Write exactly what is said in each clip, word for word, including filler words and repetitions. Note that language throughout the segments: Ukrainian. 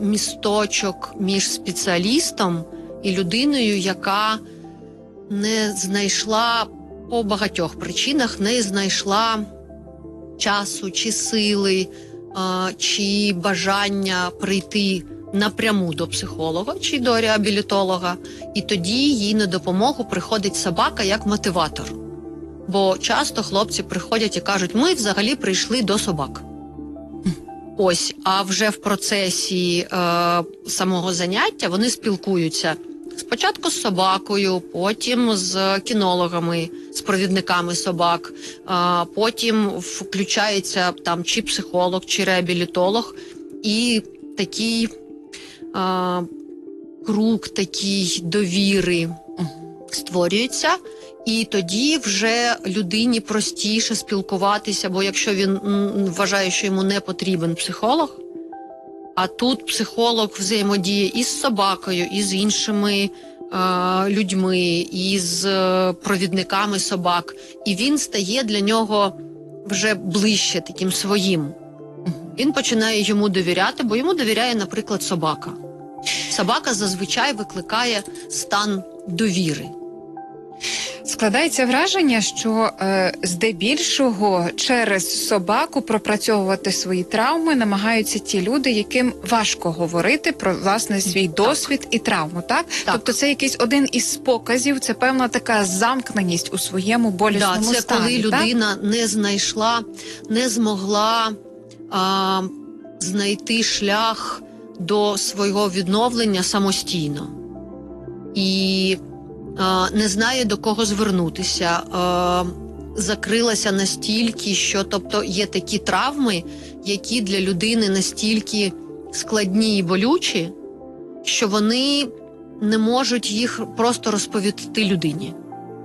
місточок між спеціалістом і людиною, яка не знайшла по багатьох причинах, не знайшла часу чи сили, чи бажання прийти напряму до психолога чи до реабілітолога, і тоді їй на допомогу приходить собака як мотиватор. Бо часто хлопці приходять і кажуть, ми взагалі прийшли до собак. Ось, а вже в процесі е, самого заняття вони спілкуються спочатку з собакою, потім з кінологами, з провідниками собак, е, потім включається там чи психолог, чи реабілітолог, і такий е, круг такий довіри створюється. І тоді вже людині простіше спілкуватися, бо якщо він вважає, що йому не потрібен психолог, а тут психолог взаємодіє і з собакою, і з іншими е, людьми, і з е, провідниками собак, і він стає для нього вже ближче таким своїм. Він починає йому довіряти, бо йому довіряє, наприклад, собака. Собака зазвичай викликає стан довіри. Складається враження, що е, здебільшого через собаку пропрацьовувати свої травми намагаються ті люди, яким важко говорити про, власне, свій досвід так. і травму, так? так? Тобто це якийсь один із показів, це певна така замкненість у своєму болісному да, це стані. Це коли так? людина не знайшла, не змогла а, знайти шлях до свого відновлення самостійно. І не знає, до кого звернутися, закрилася настільки, що, тобто, є такі травми, які для людини настільки складні і болючі, що вони не можуть їх просто розповісти людині.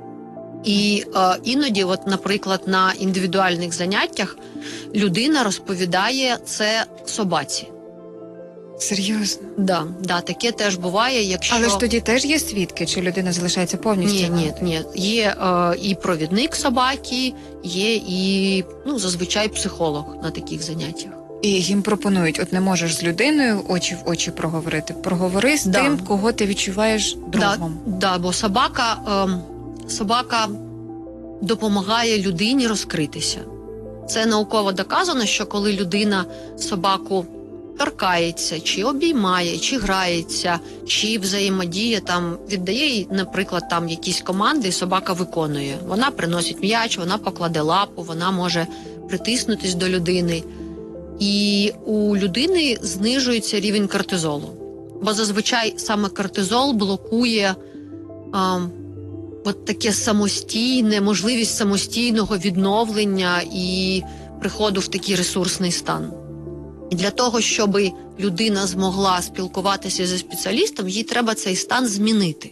І іноді, от, наприклад, на індивідуальних заняттях людина розповідає це собаці. Серйозно? Да, да, таке теж буває, якщо... Але ж тоді теж є свідки, чи людина залишається повністю? Ні, ні, ні. Є е, і провідник собаки, є і, ну, зазвичай психолог на таких заняттях. І їм пропонують, от не можеш з людиною очі в очі проговорити. Проговори з да. тим, кого ти відчуваєш другом. Да, да, бо собака, е, собака допомагає людині розкритися. Це науково доказано, що коли людина собаку торкається, чи обіймає, чи грається, чи взаємодіє, там, віддає їй, наприклад, там якісь команди, і собака виконує. Вона приносить м'яч, вона покладе лапу, вона може притиснутись до людини. І у людини знижується рівень кортизолу. Бо зазвичай саме кортизол блокує а, от таке самостійне, можливість самостійного відновлення і приходу в такий ресурсний стан. І для того, щоб людина змогла спілкуватися зі спеціалістом, їй треба цей стан змінити.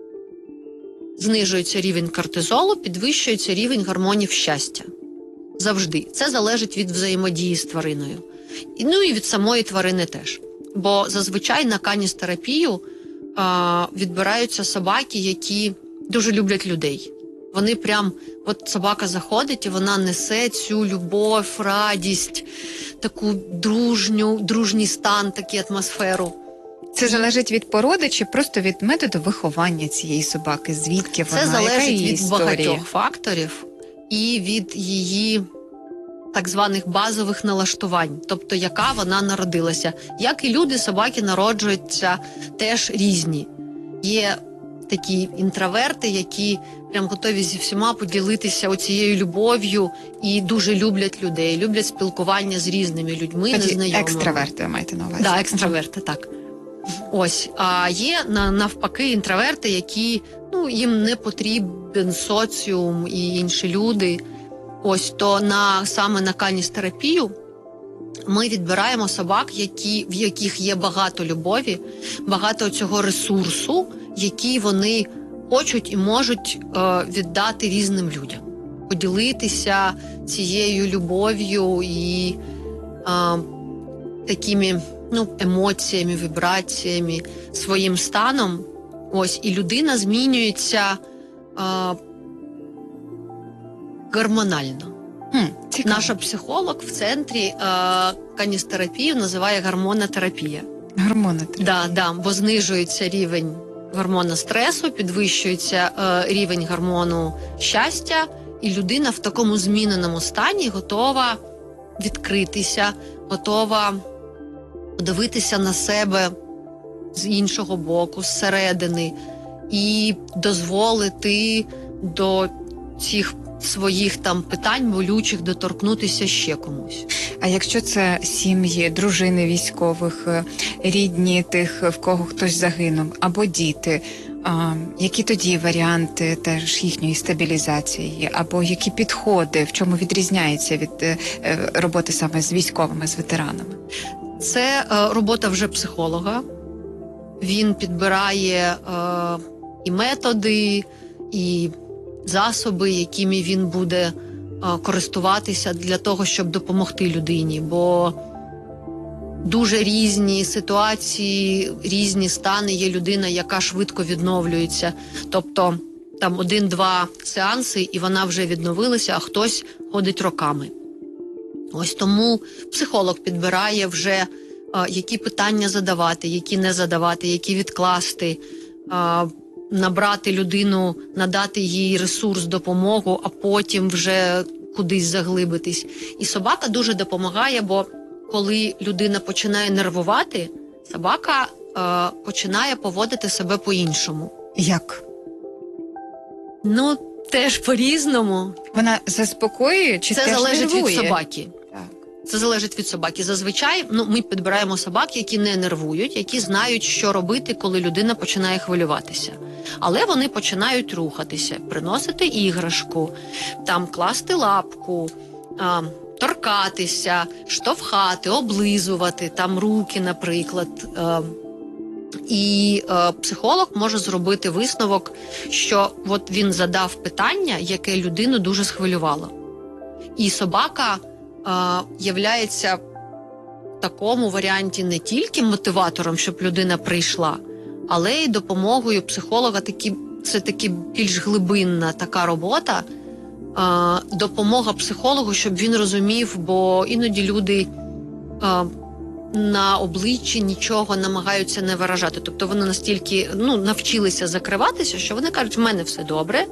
Знижується рівень кортизолу, підвищується рівень гормонів щастя. Завжди. Це залежить від взаємодії з твариною. І, ну і від самої тварини теж. Бо зазвичай на каністерапію а, відбираються собаки, які дуже люблять людей. Вони прям, от собака заходить, і вона несе цю любов, радість, таку дружню, дружній стан, таку атмосферу. Це залежить від породи чи просто від методу виховання цієї собаки? Звідки вона? Це залежить від історія? багатьох факторів і від її так званих базових налаштувань, тобто яка вона народилася. Як і люди, собаки народжуються теж різні. Є такі інтроверти, які прям готові зі всіма поділитися оцією любов'ю і дуже люблять людей, люблять спілкування з різними людьми, Тоді незнайомими. екстраверти, ви маєте на увазі? Так, да, екстраверти, так. Ось. А є навпаки інтроверти, які, ну, їм не потрібен соціум і інші люди. Ось, то на, саме на каністерапію ми відбираємо собак, які, в яких є багато любові, багато цього ресурсу, який вони хочуть і можуть е, віддати різним людям. Поділитися цією любов'ю і е, такими, ну, емоціями, вібраціями, своїм станом. Ось, і людина змінюється е, гормонально. Хм, Наша психолог в центрі е, каністерапію називає гормонотерапія. Гормони. Да, да, бо знижується рівень гормону стресу, підвищується е, рівень гормону щастя, і людина в такому зміненому стані готова відкритися, готова подивитися на себе з іншого боку, зсередини, і дозволити до цих своїх там питань болючих доторкнутися ще комусь. А якщо це сім'ї, дружини військових, рідні тих, в кого хтось загинув, або діти, а, які тоді варіанти теж їхньої стабілізації, або які підходи, в чому відрізняється від е, роботи саме з військовими, з ветеранами? Це е, робота вже психолога. Він підбирає е, і методи, і засоби, якими він буде е, користуватися для того, щоб допомогти людині. Бо дуже різні ситуації, різні стани. Є людина, яка швидко відновлюється. Тобто там один-два сеанси, і вона вже відновилася, а хтось ходить роками. Ось тому психолог підбирає вже, а, які питання задавати, які не задавати, які відкласти, а, набрати людину, надати їй ресурс, допомогу, а потім вже кудись заглибитись. І собака дуже допомагає, бо коли людина починає нервувати, собака а, починає поводити себе по-іншому. Як? Ну, теж по-різному. Вона заспокоює чи Це теж залежить нервує? від собаки. Так. Це залежить від собаки. Зазвичай ну, ми підбираємо собак, які не нервують, які знають, що робити, коли людина починає хвилюватися. Але вони починають рухатися, приносити іграшку, там класти лапку, а, торкатися, штовхати, облизувати, там руки, наприклад. А, і е, психолог може зробити висновок, що от він задав питання, яке людину дуже схвилювало. І собака е, являється в такому варіанті не тільки мотиватором, щоб людина прийшла, але й допомогою психолога. Такі, це таки більш глибинна така робота, е, допомога психологу, щоб він розумів, бо іноді люди е, на обличчі нічого намагаються не виражати. Тобто вони настільки ну, навчилися закриватися, що вони кажуть, в мене все добре.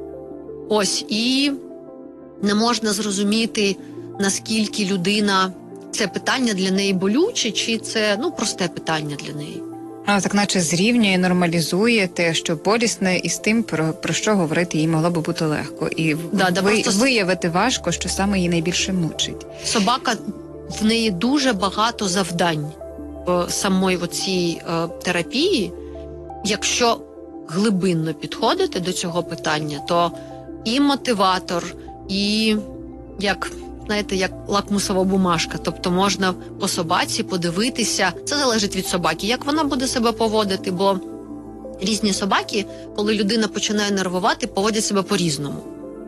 Ось, і не можна зрозуміти, наскільки людина, це питання для неї болюче, чи це ну, просте питання для неї. А так наче зрівнює, нормалізує те, що болісне, із тим, про, про що говорити їй могло би бути легко. І Да, да, ви, просто... виявити важко, що саме її найбільше мучить. Собака, в неї дуже багато завдань в самої оцій е, терапії. Якщо глибинно підходити до цього питання, то і мотиватор, і як, знаєте, як лакмусова бумажка. Тобто можна по собаці подивитися, це залежить від собаки, як вона буде себе поводити, бо різні собаки, коли людина починає нервувати, поводять себе по-різному.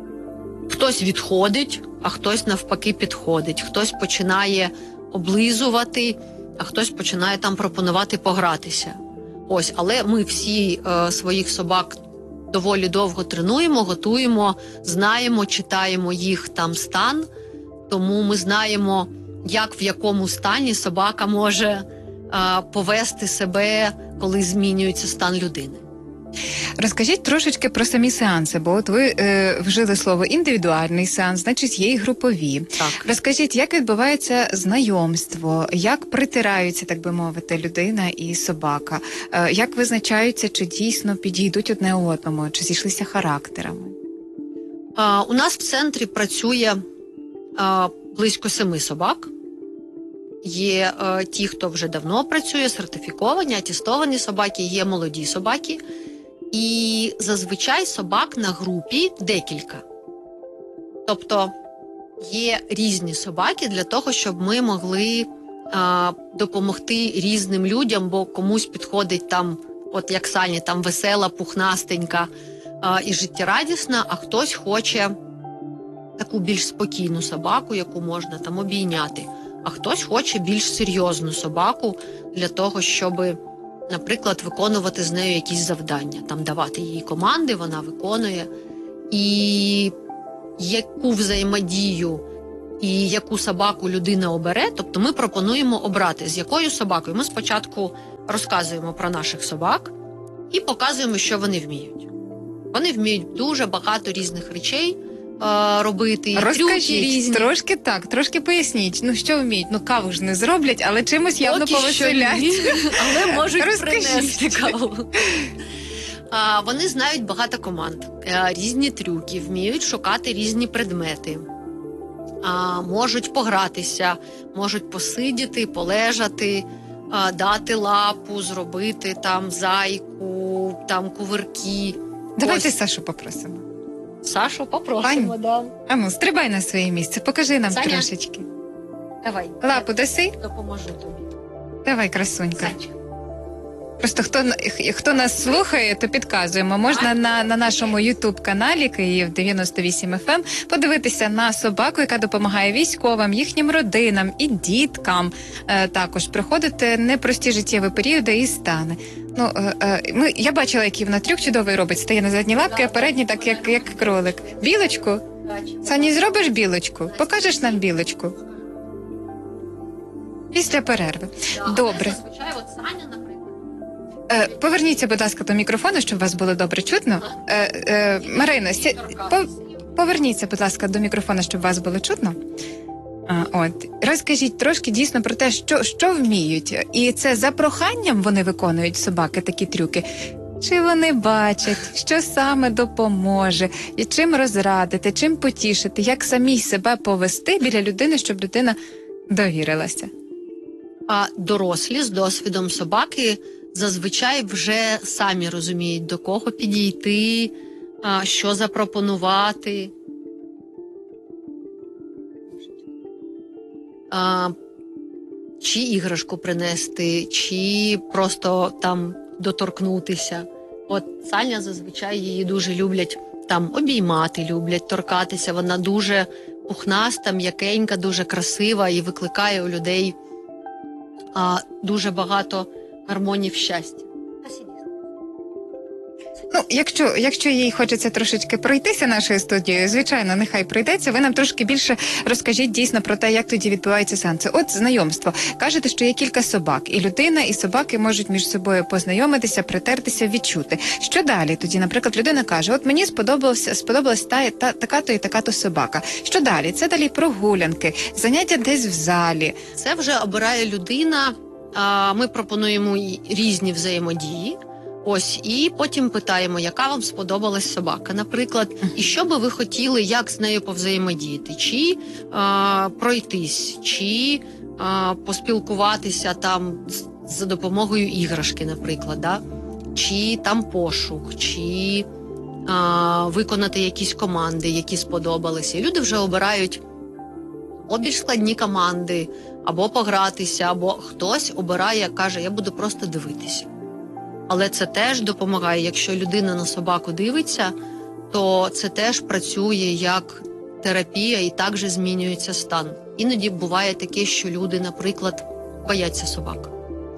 Хтось відходить, а хтось навпаки підходить. Хтось починає облизувати, а хтось починає там пропонувати погратися. Ось, але ми всі е, своїх собак доволі довго тренуємо, готуємо, знаємо, читаємо їх там стан, тому ми знаємо, як в якому стані собака може е, повести себе, коли змінюється стан людини. Розкажіть трошечки про самі сеанси, бо от ви е, вжили слово індивідуальний сеанс, значить є і групові. Так. Розкажіть, як відбувається знайомство, як притираються, так би мовити, людина і собака, е, як визначаються, чи дійсно підійдуть одне одному, чи зійшлися характерами? А, у нас в центрі працює а, близько семи собак. Є а, ті, хто вже давно працює, сертифіковані, атестовані собаки, є молоді собаки. І зазвичай собак на групі декілька. Тобто є різні собаки для того, щоб ми могли а, допомогти різним людям, бо комусь підходить там, от як Сані, там весела, пухнастенька а, і життєрадісна, а хтось хоче таку більш спокійну собаку, яку можна там обійняти, а хтось хоче більш серйозну собаку для того, щоби, наприклад, виконувати з нею якісь завдання, там давати їй команди, вона виконує. І яку взаємодію і яку собаку людина обере, тобто ми пропонуємо обрати, з якою собакою. Ми спочатку розказуємо про наших собак і показуємо, що вони вміють. Вони вміють дуже багато різних речей е, робити, трюки Розкажіть, різні. трошки так, трошки поясніть, ну що вміють, ну каву ж не зроблять, але чимось явно Поки що повеселять. ні, але можуть Розкажіть. принести каву. А, вони знають багато команд, е, різні трюки, вміють шукати різні предмети. А, можуть погратися, можуть посидіти, полежати, а, дати лапу, зробити там зайку, там кувирки. Давайте Ось. Сашу попросимо. Сашу попросимо, да. Ану, стрибай на своє місце, покажи нам Саня. трошечки. Давай, Лапу даси? я допоможу тобі. Давай, красунька. Зайчик. Просто хто, хто нас слухає, то підказуємо. Можна на, на нашому ютуб-каналі Київ дев'яносто вісім еф ем подивитися на собаку, яка допомагає військовим, їхнім родинам і діткам е, також проходити непрості життєві періоди і стани. Ну, е, е, ми, я бачила, який вона трюк чудовий робить. Стає на задні лапки, а передні так, як, як кролик. Білочку? Сані, зробиш білочку? Покажеш нам білочку? Після перерви. Да, Добре. Зазвичай от Саня, наприклад. Е, Поверніться, будь ласка, до мікрофону, щоб вас було добре чутно. Е, е, Марина, сі... по... поверніться, будь ласка, до мікрофону, щоб вас було чутно. А, от. Розкажіть трошки дійсно про те, що, що вміють. І це за проханням вони виконують, собаки, такі трюки? Чи вони бачать, що саме допоможе, і чим розрадити, чим потішити, як самій себе повести біля людини, щоб людина довірилася? А дорослі з досвідом собаки зазвичай вже самі розуміють, до кого підійти, а, що запропонувати. А, чи іграшку принести, чи просто там доторкнутися. От Саня зазвичай її дуже люблять там обіймати, люблять торкатися. Вона дуже пухнаста, м'якенька, дуже красива і викликає у людей а, дуже багато гормонів щастя. Ну, якщо, якщо їй хочеться трошечки пройтися нашою студією, звичайно, нехай пройдеться. Ви нам трошки більше розкажіть дійсно про те, як тоді відбуваються сеанси. От знайомство. Кажете, що є кілька собак, і людина, і собаки можуть між собою познайомитися, притертися, відчути. Що далі тоді? Наприклад, людина каже, от мені сподобалася, сподобалась та, та, така-то і така-то собака. Що далі? Це далі прогулянки, заняття десь в залі. Це вже обирає людина. А, Ми пропонуємо їй різні взаємодії. Ось, і потім питаємо, яка вам сподобалась собака, наприклад, і що би ви хотіли, як з нею повзаємодіяти, чи а, пройтись, чи а, поспілкуватися там з, за допомогою іграшки, наприклад, да? Чи там пошук, чи а, виконати якісь команди, які сподобалися. І люди вже обирають або більш складні команди, або погратися, або хтось обирає, каже, я буду просто дивитися. Але це теж допомагає. Якщо людина на собаку дивиться, то це теж працює як терапія і також змінюється стан. Іноді буває таке, що люди, наприклад, бояться собак.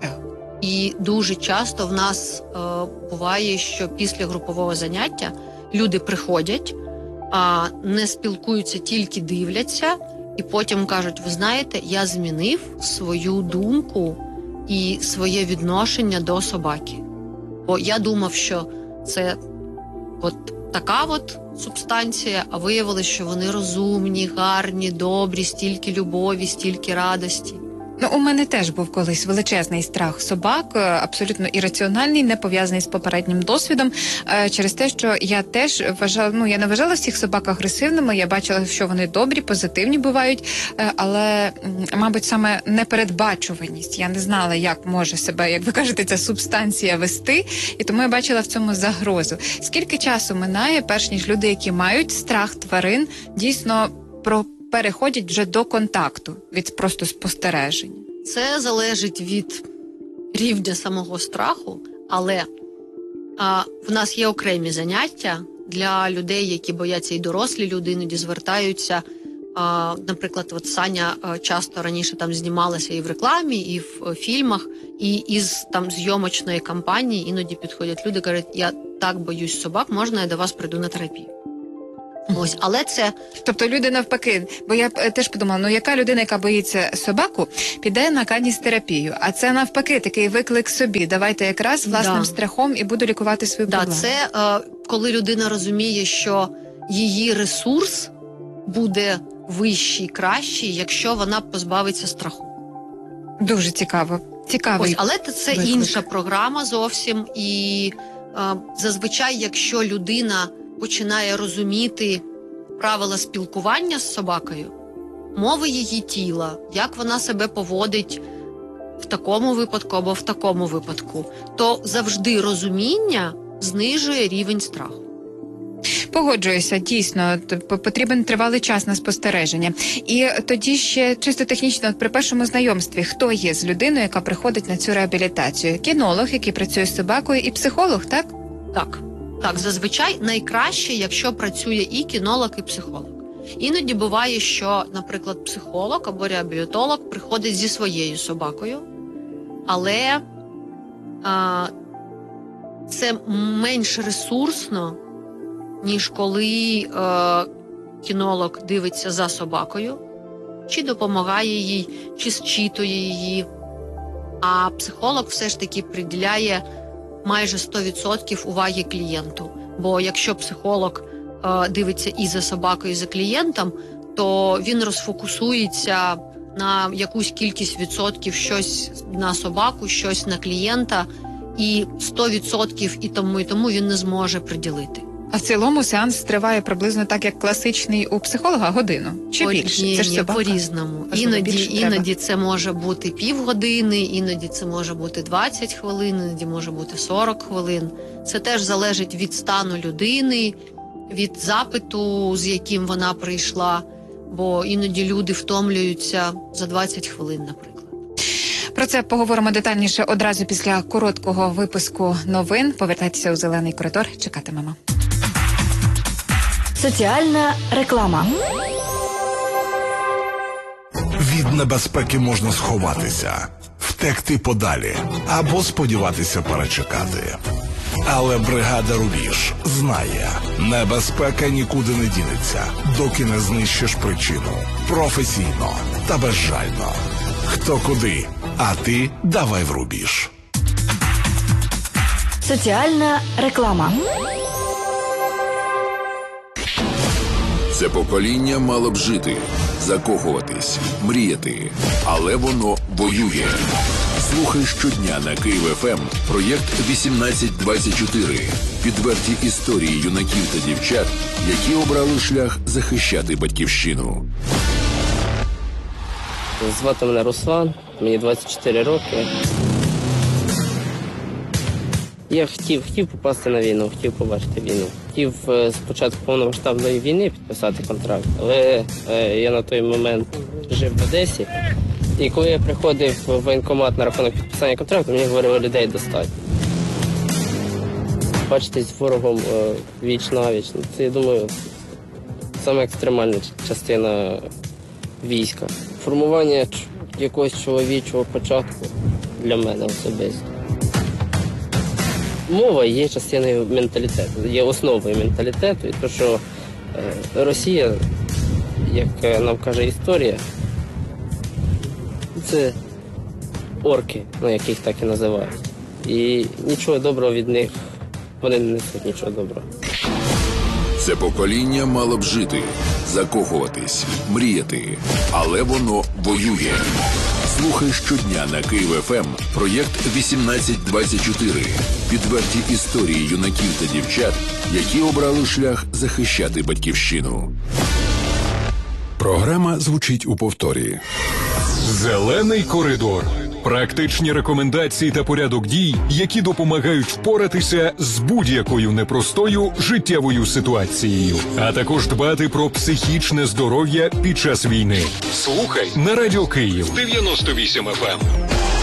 І дуже часто в нас е, буває, що після групового заняття люди приходять, а не спілкуються, тільки дивляться, і потім кажуть, ви знаєте, я змінив свою думку і своє відношення до собаки. Бо я думав, що це от така от субстанція, а виявилось, що вони розумні, гарні, добрі, стільки любові, стільки радості. Ну, у мене теж був колись величезний страх собак, е, абсолютно ірраціональний, не пов'язаний з попереднім досвідом, е, через те, що я теж вважала, ну, я не вважала всіх собак агресивними, я бачила, що вони добрі, позитивні бувають, е, але, м, мабуть, саме непередбачуваність. Я не знала, як може себе, як ви кажете, ця субстанція вести, і тому я бачила в цьому загрозу. Скільки часу минає, перш ніж люди, які мають страх тварин, дійсно про переходять вже до контакту від просто спостереження? Це залежить від рівня самого страху, але а, в нас є окремі заняття для людей, які бояться, і дорослі люди іноді звертаються. А, наприклад, от Саня а, часто раніше там знімалася і в рекламі, і в а, фільмах, і із там зйомочної кампанії іноді підходять люди, кажуть, я так боюсь собак, можна я до вас прийду на терапію? Ось, але це... Тобто люди навпаки, бо я е, теж подумала, ну яка людина, яка боїться собаку, піде на каністерапію, а це навпаки такий виклик собі. Давайте якраз власним Да. страхом і буду лікувати свою Да, проблему. це е, коли людина розуміє, що її ресурс буде вищий, кращий, якщо вона позбавиться страху. Дуже цікаво. Цікавий. Ось, але це виклик. інша програма зовсім. І е, зазвичай, якщо людина починає розуміти правила спілкування з собакою, мови її тіла, як вона себе поводить в такому випадку або в такому випадку, то завжди розуміння знижує рівень страху. Погоджуюся, дійсно, т- п- потрібен тривалий час на спостереження. І тоді ще чисто технічно, от при першому знайомстві, хто є з людиною, яка приходить на цю реабілітацію? Кінолог, який працює з собакою, і психолог, так? Так, так, зазвичай найкраще, якщо працює і кінолог, і психолог. Іноді буває, що, наприклад, психолог або реабілітолог приходить зі своєю собакою, але а, це менш ресурсно, ніж коли е, кінолог дивиться за собакою, чи допомагає їй, чи зчитує її. А психолог все ж таки приділяє майже сто відсотків уваги клієнту. Бо якщо психолог е, дивиться і за собакою, і за клієнтом, то він розфокусується на якусь кількість відсотків, щось на собаку, щось на клієнта, і сто відсотків і тому, і тому він не зможе приділити. А в цілому сеанс триває приблизно так, як класичний у психолога, годину? Чи По- більше? Ні, Це ж ні, собака. по-різному. Можливо, Іноді, більше треба. іноді це може бути півгодини, іноді це може бути двадцять хвилин, іноді може бути сорок хвилин. Це теж залежить від стану людини, від запиту, з яким вона прийшла, бо іноді люди втомлюються за двадцять хвилин, наприклад. Про це поговоримо детальніше одразу після короткого випуску новин. Повертайтеся у «Зелений коридор», чекатимемо. Соціальна реклама. Від небезпеки можна сховатися, втекти подалі або сподіватися перечекати. Але бригада «Рубіж» знає, небезпека нікуди не дінеться, доки не знищиш причину. Професійно та безжально. Хто куди, а ти давай в «Рубіж». Соціальна реклама. Це покоління мало б жити, закохуватись, мріяти, але воно воює. Слухай щодня на Київ еф ем проєкт вісімнадцять двадцять чотири. Відверті історії юнаків та дівчат, які обрали шлях захищати батьківщину. Звати мене Руслан, мені двадцять чотири роки. Я хотів, хотів попасти на війну, хотів побачити війну. Хотів е, спочатку повномасштабної війни підписати контракт, але е, я на той момент жив в Одесі. І коли я приходив в воєнкомат на рахунок підписання контракту, мені говорили, людей достатньо. Бачитись з ворогом е, віч на віч, це, я думаю, саме екстремальна частина війська. Формування ч- якогось чоловічого початку для мене особисто. Мова є частиною менталітету, є основою менталітету. І те, що е, Росія, як е, нам каже історія, це орки, ну, яких так і називають. І нічого доброго від них, вони не несуть нічого доброго. Це покоління мало б жити, закохуватись, мріяти, але воно воює. Слухай щодня на Київ еф ем проєкт вісімнадцять двадцять чотири. Відверті історії юнаків та дівчат, які обрали шлях захищати батьківщину. Програма звучить у повторі. «Зелений коридор». Практичні рекомендації та порядок дій, які допомагають впоратися з будь-якою непростою життєвою ситуацією, а також дбати про психічне здоров'я під час війни. Слухай на Радіо Київ дев'яносто вісім еф ем.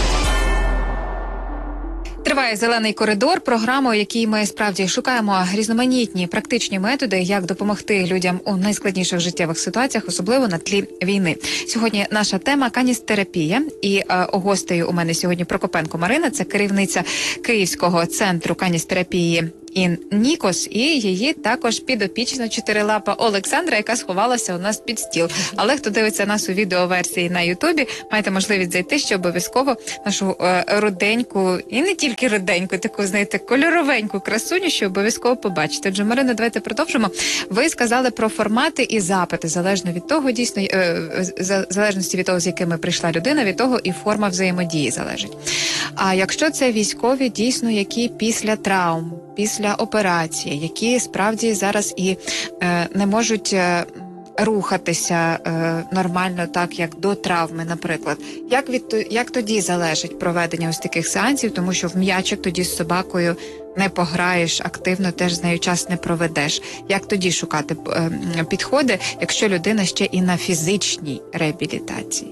Триває «Зелений коридор», програма, у якій ми справді шукаємо різноманітні практичні методи, як допомогти людям у найскладніших життєвих ситуаціях, особливо на тлі війни. Сьогодні наша тема – каністерапія. І е, гостею у мене сьогодні Прокопенко Марина, це керівниця Київського центру каністерапії Ін Нікос і її також підопічна чотирилапа Олександра, яка сховалася у нас під стіл. Але хто дивиться нас у відеоверсії на Ютубі, маєте можливість зайти, що обов'язково нашу е, руденьку, і не тільки руденьку, таку, знаєте, кольоровеньку красуню, що обов'язково побачите. Отже, Марина, давайте продовжимо. Ви сказали про формати і запити, залежно від того, дійсно, е, в залежності від того, з якими прийшла людина, від того і форма взаємодії залежить. А якщо це військові, дійсно, які після травм, після операції, які справді зараз і е, не можуть е, рухатися е, нормально, так як до травми, наприклад. Як від як тоді залежить проведення ось таких сеансів, тому що в м'ячик тоді з собакою не пограєш активно, теж з нею час не проведеш. Як тоді шукати е, підходи, якщо людина ще і на фізичній реабілітації?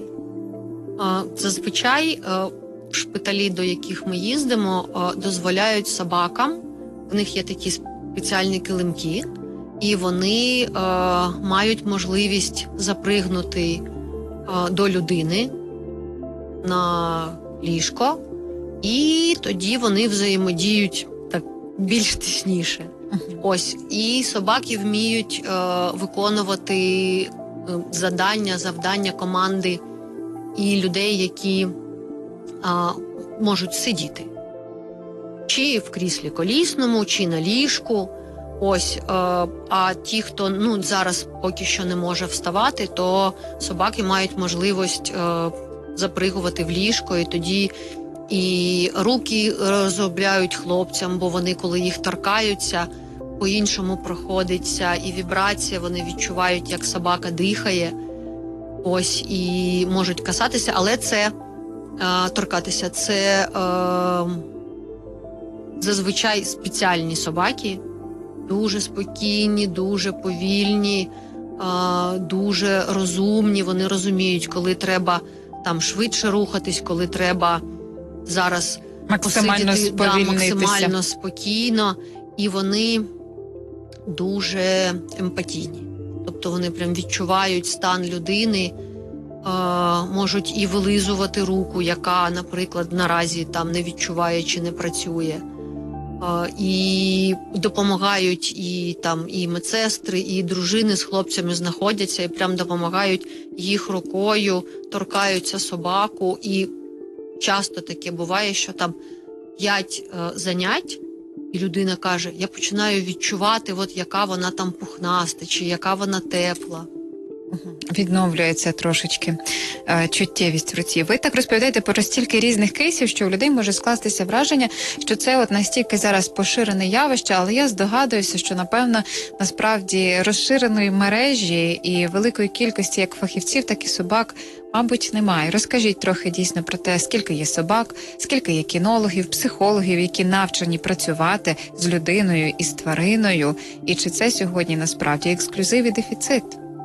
Зазвичай шпиталі, до яких ми їздимо, дозволяють собакам, в них є такі спеціальні килимки, і вони е, мають можливість запригнути е, до людини на ліжко, і тоді вони взаємодіють так більш тісніше. Uh-huh. Ось, і собаки вміють е, виконувати е, завдання, завдання команди і людей, які е, можуть сидіти. Чи в кріслі колісному, чи на ліжку. Ось, е, а ті, хто ну, зараз поки що не може вставати, то собаки мають можливість е, запригувати в ліжко, і тоді і руки розробляють хлопцям, бо вони, коли їх торкаються, по-іншому проходиться, і вібрація, вони відчувають, як собака дихає, ось, і можуть касатися, але це, е, торкатися, це е, зазвичай спеціальні собаки, дуже спокійні, дуже повільні, дуже розумні. Вони розуміють, коли треба там швидше рухатись, коли треба зараз максимально посидіти, да, максимально спокійно. І вони дуже емпатійні. Тобто вони прям відчувають стан людини, можуть і вилизувати руку, яка, наприклад, наразі там не відчуває чи не працює. І допомагають і там і медсестри, і дружини з хлопцями знаходяться і прям допомагають їх рукою, торкаються собаку. І часто таке буває, що там п'ять е, занять, і людина каже: я починаю відчувати, от яка вона там пухнаста, чи яка вона тепла. Відновлюється трошечки е, чуттєвість в руці. Ви так розповідаєте про стільки різних кейсів, що у людей може скластися враження, що це от настільки зараз поширене явище, але я здогадуюся, що, напевно, насправді розширеної мережі і великої кількості як фахівців, так і собак, мабуть, немає. Розкажіть трохи дійсно про те, скільки є собак, скільки є кінологів, психологів, які навчені працювати з людиною і з твариною, і чи це сьогодні насправді ексклюзив і дефіцит?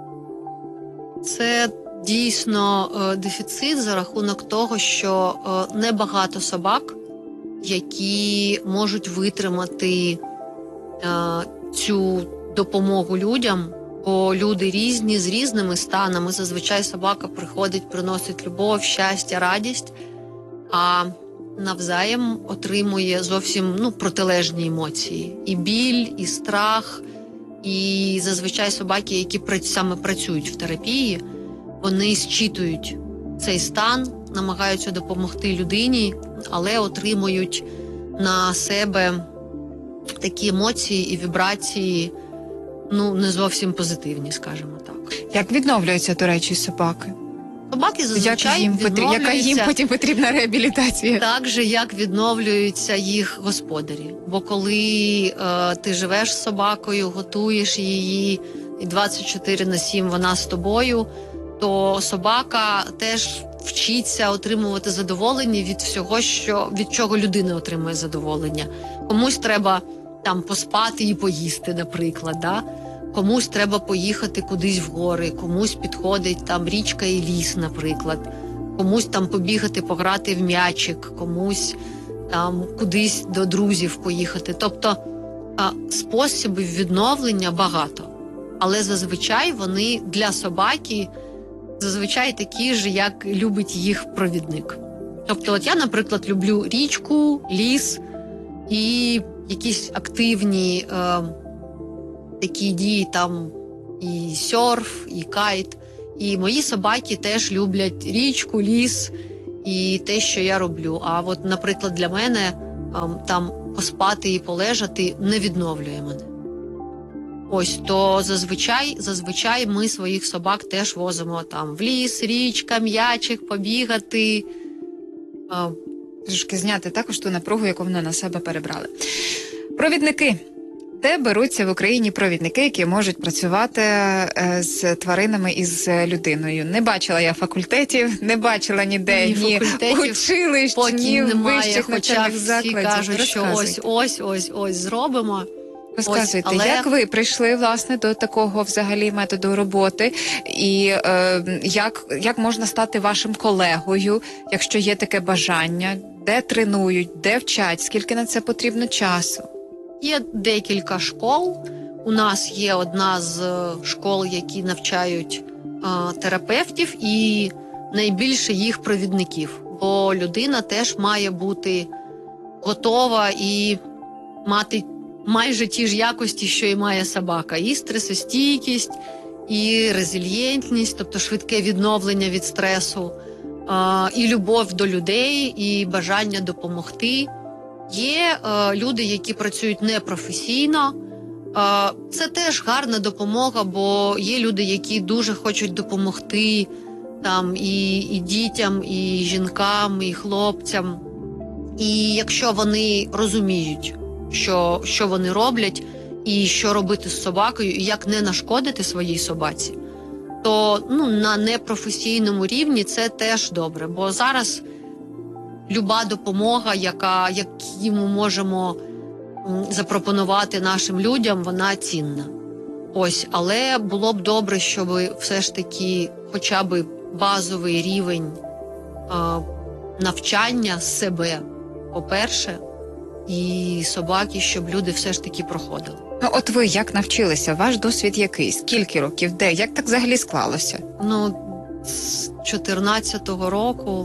Це дійсно е, дефіцит за рахунок того, що е, небагато собак, які можуть витримати е, цю допомогу людям, бо люди різні, з різними станами. Зазвичай собака приходить, приносить любов, щастя, радість, а навзаєм отримує зовсім ну, протилежні емоції. І біль, і страх. І зазвичай собаки, які саме працюють в терапії, вони зчитують цей стан, намагаються допомогти людині, але отримують на себе такі емоції і вібрації, ну, не зовсім позитивні, скажімо так. Як відновлюються, до речі, собаки? Собаки зазвичай як їм відновлюються... Яка їм потім потрібна реабілітація? Так же, як відновлюються їх господарі. Бо коли е, ти живеш з собакою, готуєш її, і двадцять чотири на сім вона з тобою, то собака теж вчиться отримувати задоволення від всього, що, від чого людина отримує задоволення. Комусь треба там поспати і поїсти, наприклад, да? Комусь треба поїхати кудись в гори, комусь підходить там річка і ліс, наприклад. Комусь там побігати, пограти в м'ячик, комусь там кудись до друзів поїхати. Тобто способів відновлення багато. Але зазвичай вони для собаки зазвичай такі ж, як любить їх провідник. Тобто от я, наприклад, люблю річку, ліс, і якісь активні е, такі дії, там і серф, і кайт. І мої собаки теж люблять річку, ліс і те, що я роблю. А от, наприклад, для мене е, там поспати і полежати не відновлює мене. Ось, то зазвичай, зазвичай ми своїх собак теж возимо там в ліс, річка, м'ячик, побігати. А, Трошки зняти також ту напругу, яку вони на себе перебрали. Провідники. Де беруться в Україні провідники, які можуть працювати е, з тваринами і з людиною? Не бачила я факультетів, не бачила ніде ні, ні училищ, поки ні немає, вищих хоча навчальних всі закладів. кажуть, що ось, ось, ось, ось зробимо. Розказуйте, Ось, але... як ви прийшли, власне, до такого взагалі методу роботи, і е, як, як можна стати вашим колегою, якщо є таке бажання, де тренують, де вчать, скільки на це потрібно часу? Є декілька школ. У нас є одна з школ, які навчають а, терапевтів, і найбільше їх провідників. Бо людина теж має бути готова і мати майже ті ж якості, що і має собака. І стресостійкість, і резильєнтність, тобто швидке відновлення від стресу, а, і любов до людей, і бажання допомогти. Є е, люди, які працюють непрофесійно. Е, це теж гарна допомога, бо є люди, які дуже хочуть допомогти там і, і дітям, і жінкам, і хлопцям. І якщо вони розуміють, що, що вони роблять, і що робити з собакою, і як не нашкодити своїй собаці, то ну, на непрофесійному рівні це теж добре. Бо зараз люба допомога, яка, яку ми можемо запропонувати нашим людям, вона цінна. Ось, але було б добре, щоб все ж таки хоча б базовий рівень а, навчання себе, по-перше, і собаки, щоб люди все ж таки проходили. Ну, от ви як навчилися? Ваш досвід який? Скільки років? Де? Як так взагалі склалося? Ну, з чотирнадцятого року,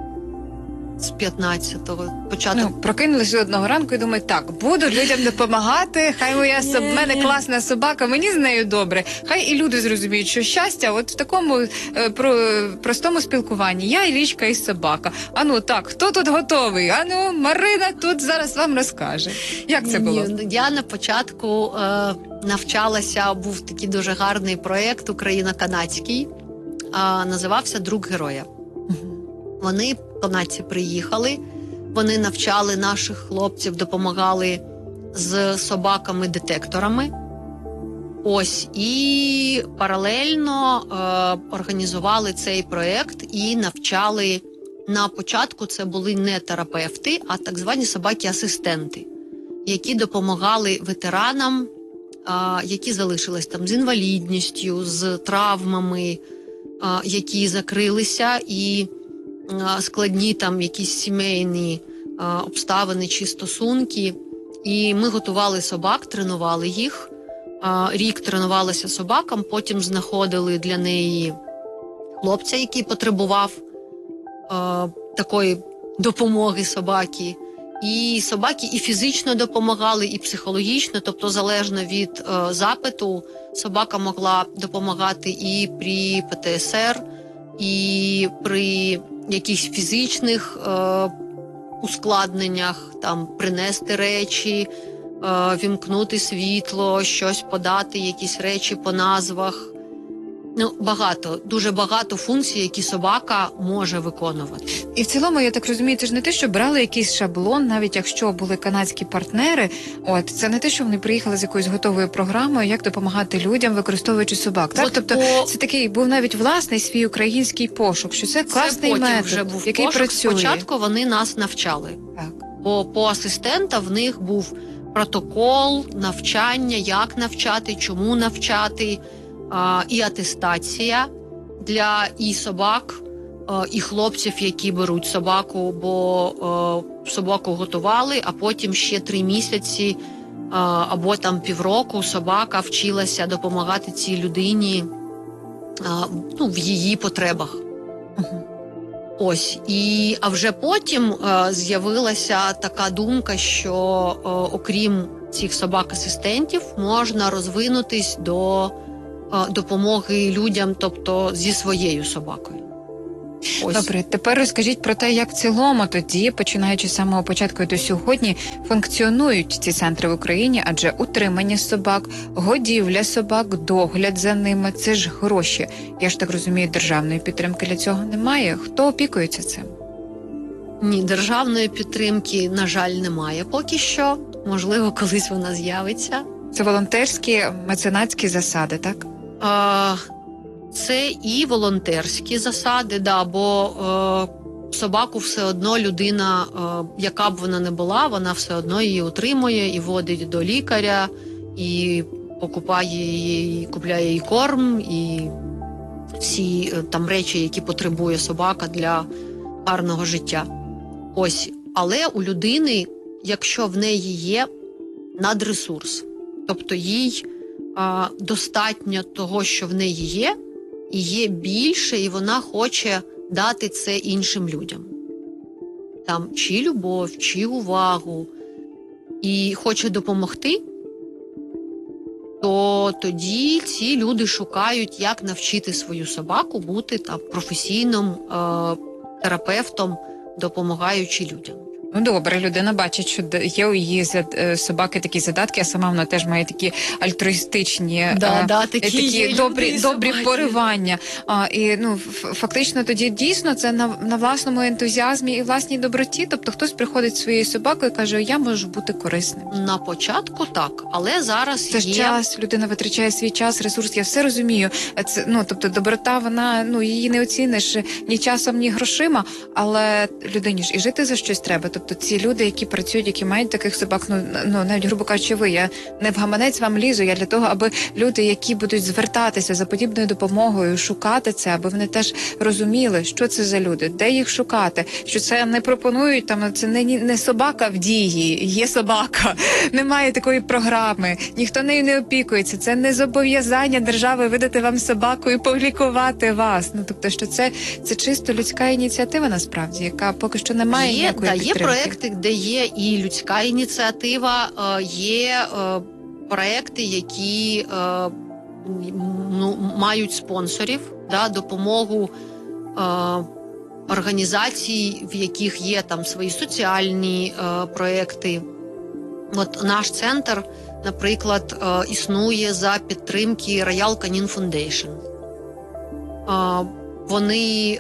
з п'ятнадцятого. Початок. Ну, прокинулися одного ранку і думаю, так, буду людям допомагати, хай моя соб... мене класна собака, мені з нею добре. Хай і люди зрозуміють, що щастя от в такому е, про, простому спілкуванні. Я і річка, і собака. Ану, так, хто тут готовий? Ану, Марина тут зараз вам розкаже. Як це було? Ні, я на початку е, навчалася, був такий дуже гарний проєкт україно-канадський, е, називався «Друг героя». Вони, канадці, приїхали, вони навчали наших хлопців, допомагали з собаками-детекторами. Ось, і паралельно е, організували цей проєкт і навчали, на початку це були не терапевти, а так звані собаки-асистенти, які допомагали ветеранам, е, які залишились там з інвалідністю, з травмами, е, які закрилися, і складні там якісь сімейні а, обставини чи стосунки. І ми готували собак, тренували їх. А, рік тренувалися собакам, потім знаходили для неї хлопця, який потребував а, такої допомоги собаки. І собаки і фізично допомагали, і психологічно, тобто залежно від а, запиту, собака могла допомагати і при Пе Те Ес Ер, і при якихось фізичних е, ускладненнях, там принести речі, е, вімкнути світло, щось подати, якісь речі по назвах. Ну, багато, дуже багато функцій, які собака може виконувати. І в цілому, я так розумію, це ж не те, що брали якийсь шаблон, навіть якщо були канадські партнери, от, це не те, що вони приїхали з якоюсь готовою програмою, як допомагати людям, використовуючи собак. Так? От Тобто по... це такий був навіть власний свій український пошук, що це класний це метод, вже був який пошук. працює. Спочатку вони нас навчали. Так. Бо по асистента в них був протокол, навчання, як навчати, чому навчати, і атестація для і собак, і хлопців, які беруть собаку, бо собаку готували, а потім ще три місяці або там півроку собака вчилася допомагати цій людині, ну, в її потребах. Угу. Ось, і, а вже потім е, з'явилася така думка, що е, окрім цих собак-асистентів можна розвинутись до е, допомоги людям, тобто зі своєю собакою. Ось. Добре, тепер розкажіть про те, як в цілому тоді, починаючи з самого початку і до сьогодні, функціонують ці центри в Україні, адже утримання собак, годівля собак, догляд за ними – це ж гроші. Я ж так розумію, державної підтримки для цього немає. Хто опікується цим? Ні, державної підтримки, на жаль, немає поки що. Можливо, колись вона з'явиться. Це волонтерські, меценатські засади, так? А, це і волонтерські засади, да, бо е, собаку все одно людина, е, яка б вона не була, вона все одно її утримує і водить до лікаря, і покупає її, і купляє їй корм, і всі е, там речі, які потребує собака для гарного життя. Ось, але у людини, якщо в неї є надресурс, тобто їй а, достатньо того, що в неї є, і є більше, і вона хоче дати це іншим людям. Там чи любов, чи увагу, і хоче допомогти, то тоді ці люди шукають, як навчити свою собаку бути там професійним е, терапевтом, допомагаючи людям. Ну, добре, людина бачить, що є у її собаки такі задатки, а сама вона теж має такі альтруїстичні, да, а, да, такі, такі добрі, добрі собаки. поривання. А, і, ну, фактично тоді дійсно це на, на власному ентузіазмі і власній доброті. Тобто хтось приходить зі своєю собакою і каже, я можу бути корисним. На початку так, але зараз це є... ж час, людина витрачає свій час, ресурс, я все розумію. Це, ну, тобто доброта, вона, ну, її не оціниш ні часом, ні грошима, але людині ж і жити за щось треба. Тобто ці люди, які працюють, які мають таких собак, ну, ну навіть, грубо кажучи, ви, я не в гаманець вам лізу, я для того, аби люди, які будуть звертатися за подібною допомогою, шукати це, аби вони теж розуміли, що це за люди, де їх шукати, що це не пропонують, там, це не, не собака в дії, є собака, немає такої програми, ніхто нею не опікується, це не зобов'язання держави видати вам собаку і полікувати вас. Ну, тобто, що це, це чисто людська ініціатива, насправді, яка поки що не має є, ніякої да, підтримки. Є проекти, де є і людська ініціатива, є проекти, які ну, мають спонсорів, да, допомогу організацій, в яких є там свої соціальні проекти. От наш центр, наприклад, існує за підтримки Royal Canin Foundation. Вони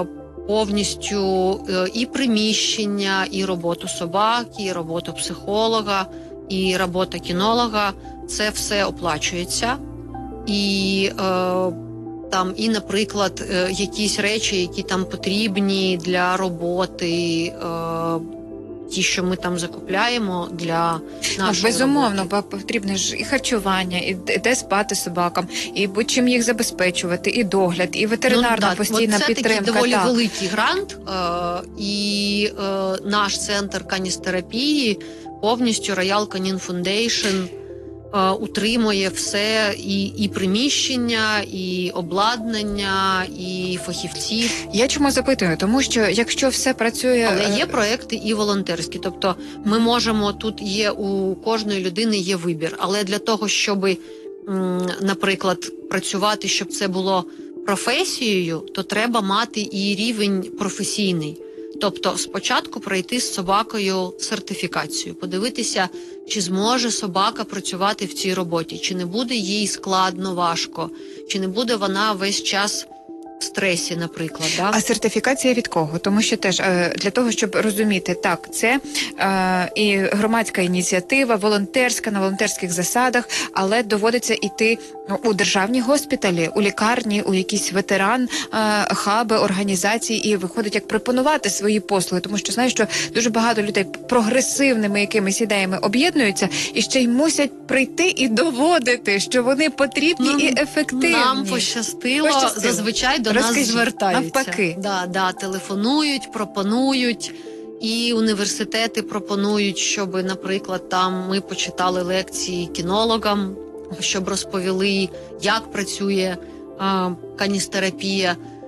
повністю і приміщення, і роботу собаки, і роботу психолога, і робота кінолога – це все оплачується. І е, там, і, наприклад, е, якісь речі, які там потрібні для роботи, е, ті, що ми там закупляємо для нашої Безумовно, роботи. бо потрібне ж і харчування, і де спати собакам, і будь-чим їх забезпечувати, і догляд, і ветеринарна ну, постійна це підтримка. Це такий доволі так. великий грант, е, і е, наш центр каністерапії повністю Royal Canin Foundation е, утримує все, і, і приміщення, і обладнання, і фахівців. Я чому запитую? Тому що якщо все працює... Але є проекти і волонтерські, тобто ми можемо, тут є у кожної людини є вибір, але для того, щоб, наприклад, працювати, щоб це було професією, то треба мати і рівень професійний. Тобто спочатку пройти з собакою сертифікацію, подивитися, чи зможе собака працювати в цій роботі, чи не буде їй складно, важко, чи не буде вона весь час в стресі, наприклад. Да? А сертифікація від кого? Тому що теж для того, щоб розуміти, так, це е, і громадська ініціатива, волонтерська, на волонтерських засадах, але доводиться йти у державні госпіталі, у лікарні, у якісь ветеран, е, хаби, організації, і виходить, як пропонувати свої послуги. Тому що, знаєш, що дуже багато людей прогресивними якимись ідеями об'єднуються і ще й мусять прийти і доводити, що вони потрібні ну, і ефективні. Нам пощастило, Пощастило. зазвичай до Розкажіть, нас звертаються. навпаки. Да, да, телефонують, пропонують, і університети пропонують, щоб, наприклад, там ми почитали лекції кінологам, щоб розповіли, як працює а, каністерапія.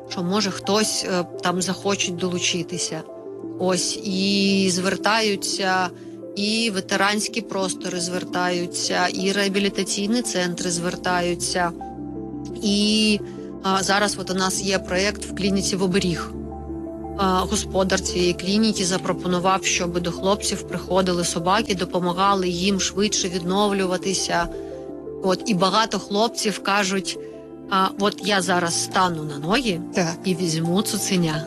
що може хтось е, там захоче долучитися. Ось, і звертаються, і ветеранські простори звертаються, і реабілітаційні центри звертаються. І а, зараз от у нас є проєкт в клініці в Оберіг. А, господар цієї клініки запропонував, щоб до хлопців приходили собаки, допомагали їм швидше відновлюватися. От, і багато хлопців кажуть, а, от я зараз стану на ноги Так. і візьму цуценя.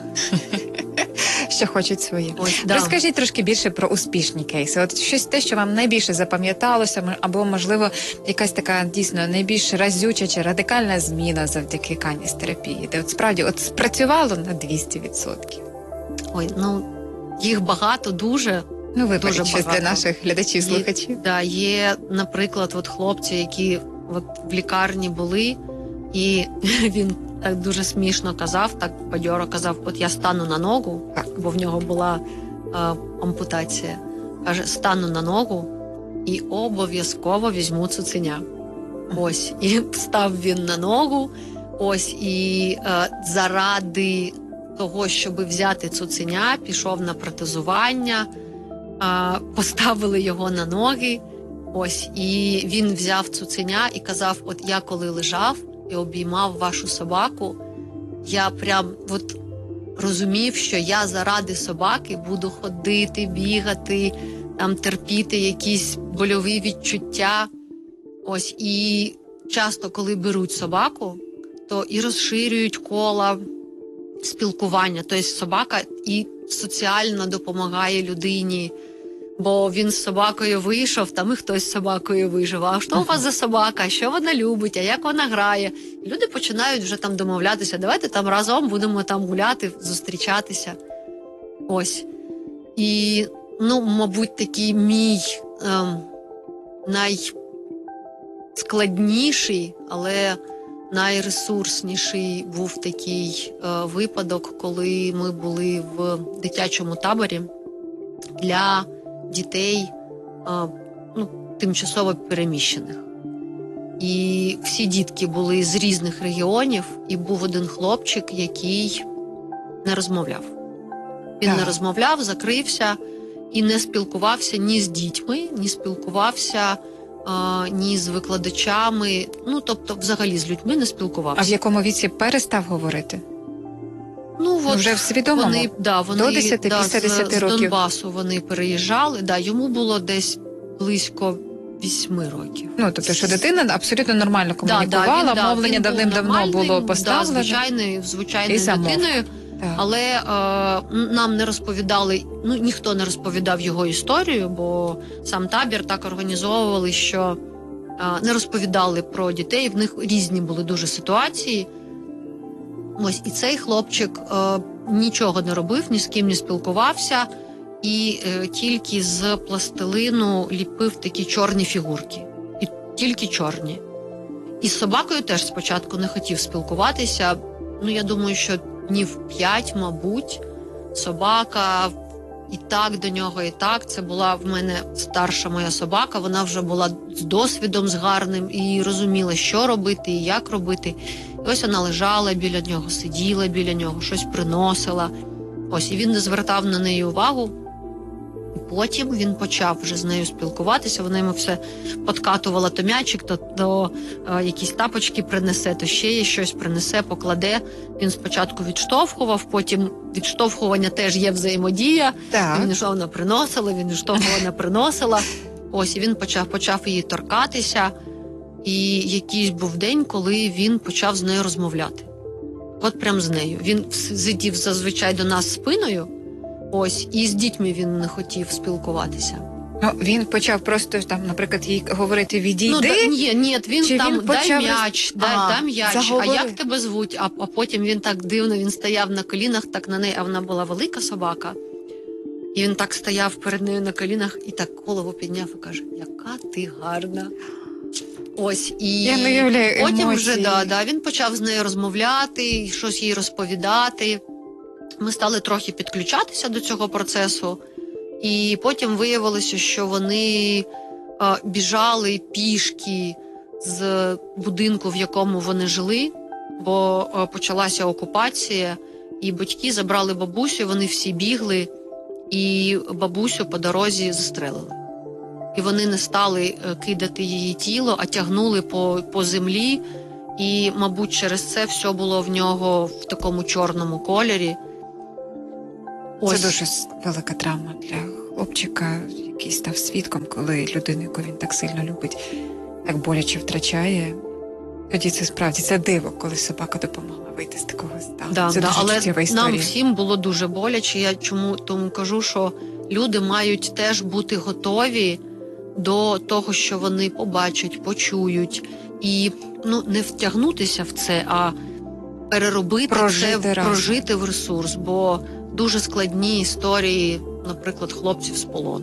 Що хочуть свої. Ось, да. Розкажіть трошки більше про успішні кейси. От щось те, що вам найбільше запам'яталося, м- або, можливо, якась така дійсно найбільш разюча чи радикальна зміна завдяки каністерапії, де от справді от спрацювало на двісті відсотків. Ой, ну, їх багато дуже. Ну, Дуже виберіть щось багато. для наших глядачів, слухачів. Є, да, є, наприклад, от хлопці, які от в лікарні були, і він так дуже смішно казав, так бадьоро казав, от я стану на ногу, Так. бо в нього була е, ампутація. Каже, стану на ногу і обов'язково візьму цуценя. Ось, і став він на ногу, ось, і е, заради того, щоб взяти цуценя, пішов на протезування, а, поставили його на ноги, ось, і він взяв цуценя і казав, от я коли лежав і обіймав вашу собаку, я прям от розумів, що я заради собаки буду ходити, бігати, там терпіти якісь больові відчуття. Ось, і часто, коли беруть собаку, то і розширюють кола спілкування. Тобто собака і соціально допомагає людині, бо він з собакою вийшов, там і хтось з собакою вижив. А що у вас за собака? Що вона любить? А як вона грає? І люди починають вже там домовлятися, давайте там разом будемо там гуляти, зустрічатися. Ось. І, ну, мабуть, такий мій ем, найскладніший, але найресурсніший був такий е, випадок, коли ми були в дитячому таборі для дітей е, ну, тимчасово переміщених. І всі дітки були з різних регіонів, і був один хлопчик, який не розмовляв. Він Так. не розмовляв, закрився і не спілкувався ні з дітьми, ні спілкувався а, ні з викладачами, ну, тобто взагалі з людьми не спілкувався. А в якому віці перестав говорити? Ну, от Вже в свідомому? Вони, да, вони, До десяти, да, після з, десяти з років? Донбасу вони переїжджали. Да, йому було десь близько вісьми років. Ну, тобто, що дитина абсолютно нормально Да, комунікувала, да, він, да, мовлення він був давним-давно нормальним, було да, поставлено. звичайною, звичайною І замовк. дитиною. Так. Але е, нам не розповідали, ну ніхто не розповідав його історію, бо сам табір так організовували, що е, не розповідали про дітей. В них різні були дуже ситуації. Ось і цей хлопчик е, нічого не робив, ні з ким не спілкувався, і е, тільки з пластилину ліпив такі чорні фігурки. І тільки чорні. І з собакою теж спочатку не хотів спілкуватися. Ну, я думаю, що днів п'ять, мабуть, собака і так до нього, і так. Це була в мене старша моя собака, вона вже була з досвідом, з гарним, і розуміла, що робити, і як робити. І ось вона лежала біля нього, сиділа біля нього, щось приносила. Ось, і він не звертав на неї увагу. І потім він почав вже з нею спілкуватися, вона йому все подкатувала, то м'ячик, то, то е, якісь тапочки принесе, то ще є щось принесе, покладе. Він спочатку відштовхував, потім відштовхування теж є взаємодія. Так. Він що вона приносила, він відштовхував, вона приносила. Ось, і він почав, почав її торкатися. І якийсь був день, коли він почав з нею розмовляти. От прям з нею. Він сидів зазвичай до нас спиною, ось, і з дітьми він не хотів спілкуватися. Ну, він почав просто там, наприклад, їй говорити «відійди». Ну, да, ні, ні, він Чи там він дай почав м'яч, роз- дай, А, дай м'яч, а заговорив. як тебе звуть? А, а потім він так дивно, він стояв на колінах, так на неї, а вона була велика собака. І він так стояв перед нею на колінах і так голову підняв і каже, яка ти гарна. Ось, і Я не уявляю потім емоцій. вже да, да, він почав з нею розмовляти, щось їй розповідати. Ми стали трохи підключатися до цього процесу, і потім виявилося, що вони а, біжали пішки з будинку, в якому вони жили. бо е, почалася окупація, і батьки забрали бабусю, вони всі бігли, і бабусю по дорозі застрелили. І вони не стали е, кидати її тіло, а тягнули по, по землі, і, мабуть, через це все було в нього в такому чорному кольорі. Ось. Це дуже велика травма для хлопчика, який став свідком, коли людину, яку він так сильно любить, так боляче втрачає. Тоді це справді, це диво, коли собака допомогла вийти з такого стану. Да, це да, дуже але чуттєва історія. нам всім було дуже боляче. Я чому тому кажу, що люди мають теж бути готові до того, що вони побачать, почують. І ну, не втягнутися в це, а переробити Прожити це, разом. прожити в ресурс. Бо дуже складні історії, наприклад, хлопців з полону.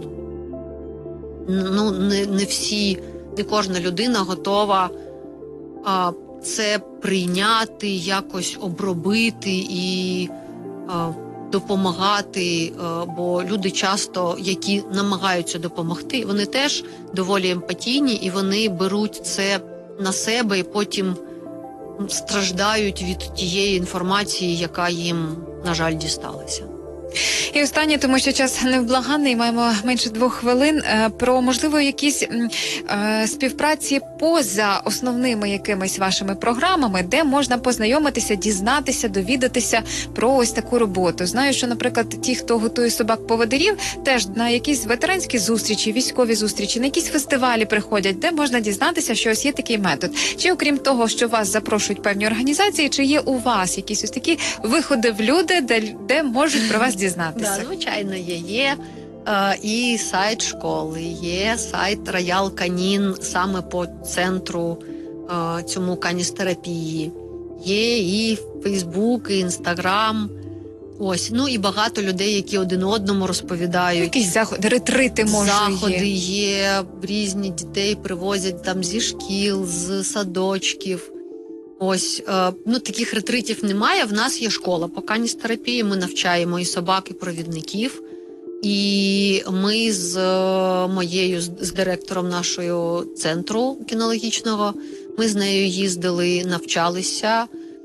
Ну, не, не всі, не кожна людина готова а, це прийняти, якось обробити і а, допомагати, а, бо люди часто, які намагаються допомогти, вони теж доволі емпатійні, і вони беруть це на себе і потім страждають від тієї інформації, яка їм, на жаль, дісталася. І останнє, тому що час невблаганний, маємо менше двох хвилин, про, можливо, якісь е, співпраці поза основними якимись вашими програмами, де можна познайомитися, дізнатися, довідатися про ось таку роботу. Знаю, що, наприклад, ті, хто готує собак-поводирів, теж на якісь ветеранські зустрічі, військові зустрічі, на якісь фестивалі приходять, де можна дізнатися, що ось є такий метод. Чи, окрім того, що вас запрошують певні організації, чи є у вас якісь ось такі виходи в люди, де, де можуть про вас дізнатися? Да, звичайно, є. Є е, і сайт школи, є сайт Royal Canin саме по центру е, цьому каністерапії. Є і Фейсбук, і Інстаграм. Ось, ну і багато людей, які один одному розповідають. Якісь заходи, ретрити, може, Заходи є. є, різні дітей привозять там зі шкіл, з садочків. Ось, е, ну таких ретритів немає. В нас є школа по каністерапії, ми навчаємо і собак, і провідників. І ми з е, моєю, з, з директором нашого центру кінологічного, ми з нею їздили, навчалися.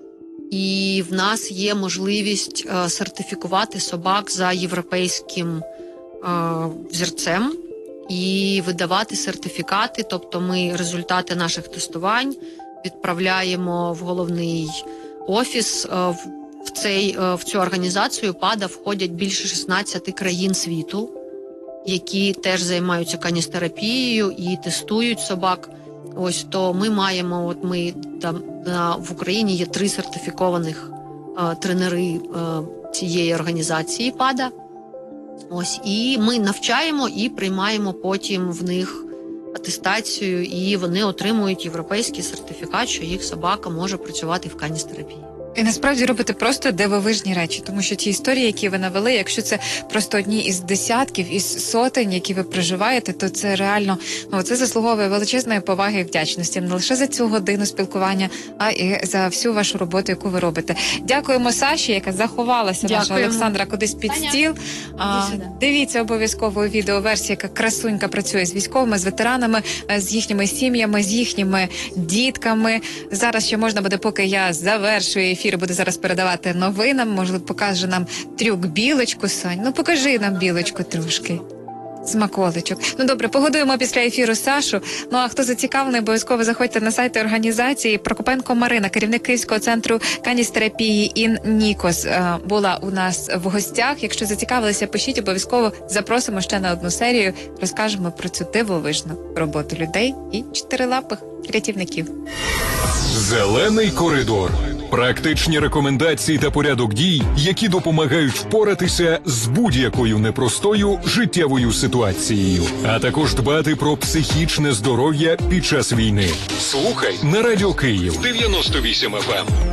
І в нас є можливість е, сертифікувати собак за європейським е, взірцем і видавати сертифікати. Тобто ми результати наших тестувань відправляємо в головний офіс. В, цей, в цю організацію ПАДА входять більше шістнадцяти країн світу, які теж займаються каністерапією і тестують собак. Ось, то ми маємо, от ми там на, в Україні є три сертифікованих е, тренери е, цієї організації ПАДА. Ось, і ми навчаємо і приймаємо потім в них атестацію, і вони отримують європейський сертифікат, що їх собака може працювати в каністерапії. І насправді робите просто дивовижні речі, тому що ті історії, які ви навели, якщо це просто одні із десятків, із сотень, які ви проживаєте, то це реально, ну, це заслуговує величезної поваги і вдячності не лише за цю годину спілкування, а і за всю вашу роботу, яку ви робите. Дякуємо Саші, яка заховалася, наша Дякуємо. Олександра, кудись під стіл. А, дивіться обов'язково відеоверсію, яка красунька працює з військовими, з ветеранами, з їхніми сім'ями, з їхніми дітками. Зараз ще можна буде, поки я завершую ефір, буде зараз передавати новинам, можливо, покаже нам трюк білочку, Сань. Ну, покажи нам білочку трошки. Смаколичок. Ну, добре, погодуємо після ефіру Сашу. Ну, а хто зацікавлений, обов'язково заходьте на сайти організації. Прокопенко Марина, керівник Київського центру каністерапії Ін Нікос, була у нас в гостях. Якщо зацікавилися, пишіть, обов'язково запросимо ще на одну серію. Розкажемо про цю дивовижну роботу людей і чотирилапих рятівників. Зелений коридор. Практичні рекомендації та порядок дій, які допомагають впоратися з будь-якою непростою життєвою ситуацією, а також дбати про психічне здоров'я під час війни. Слухай на Радіо Київ дев'яносто вісім еф ем.